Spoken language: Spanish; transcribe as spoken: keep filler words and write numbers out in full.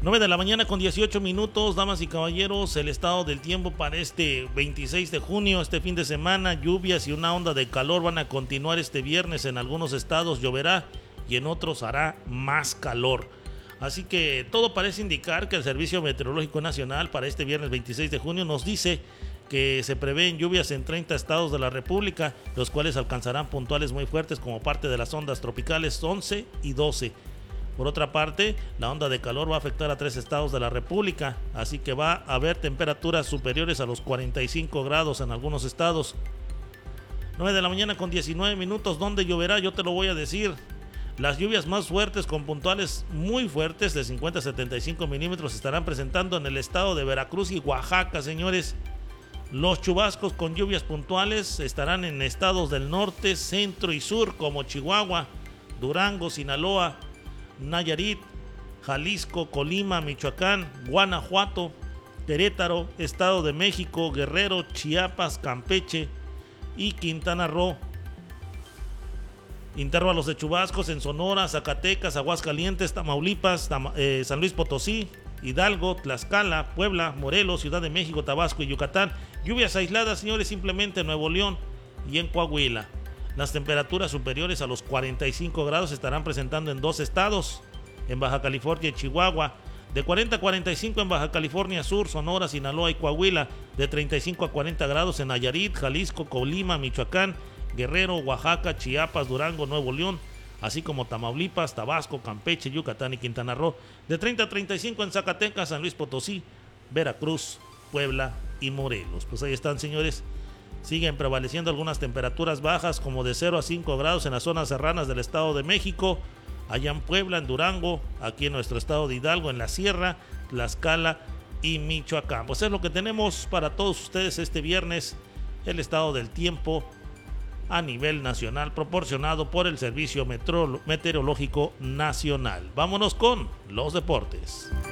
nueve de la mañana con dieciocho minutos, damas y caballeros, el estado del tiempo para este veintiséis de junio, este fin de semana. Lluvias y una onda de calor van a continuar este viernes. En algunos estados lloverá y en otros hará más calor. Así que todo parece indicar que el Servicio Meteorológico Nacional para este viernes veintiséis de junio nos dice que se prevén lluvias en treinta estados de la República, los cuales alcanzarán puntuales muy fuertes como parte de las ondas tropicales once y doce. Por otra parte, la onda de calor va a afectar a tres estados de la República, así que va a haber temperaturas superiores a los cuarenta y cinco grados en algunos estados. nueve de la mañana con diecinueve minutos, ¿dónde lloverá? Yo te lo voy a decir. Las lluvias más fuertes con puntuales muy fuertes de cincuenta a setenta y cinco milímetros se estarán presentando en el estado de Veracruz y Oaxaca, señores. Los chubascos con lluvias puntuales estarán en estados del norte, centro y sur como Chihuahua, Durango, Sinaloa, Nayarit, Jalisco, Colima, Michoacán, Guanajuato, Querétaro, Estado de México, Guerrero, Chiapas, Campeche y Quintana Roo. Intervalos de chubascos en Sonora, Zacatecas, Aguascalientes, Tamaulipas, Tam- eh, San Luis Potosí, Hidalgo, Tlaxcala, Puebla, Morelos, Ciudad de México, Tabasco y Yucatán. Lluvias aisladas, señores, simplemente en Nuevo León y en Coahuila. Las temperaturas superiores a los cuarenta y cinco grados se estarán presentando en dos estados, en Baja California y Chihuahua, de cuarenta a cuarenta y cinco en Baja California Sur, Sonora, Sinaloa y Coahuila, de treinta y cinco a cuarenta grados en Nayarit, Jalisco, Colima, Michoacán, Guerrero, Oaxaca, Chiapas, Durango, Nuevo León, así como Tamaulipas, Tabasco, Campeche, Yucatán y Quintana Roo, de treinta a treinta y cinco en Zacatecas, San Luis Potosí, Veracruz, Puebla y Morelos. Pues ahí están, señores. Siguen prevaleciendo algunas temperaturas bajas como de cero a cinco grados en las zonas serranas del Estado de México, allá en Puebla, en Durango, aquí en nuestro estado de Hidalgo, en la Sierra, Tlaxcala y Michoacán. Pues es lo que tenemos para todos ustedes este viernes, el estado del tiempo a nivel nacional proporcionado por el Servicio Meteorológico Nacional. Vámonos con los deportes.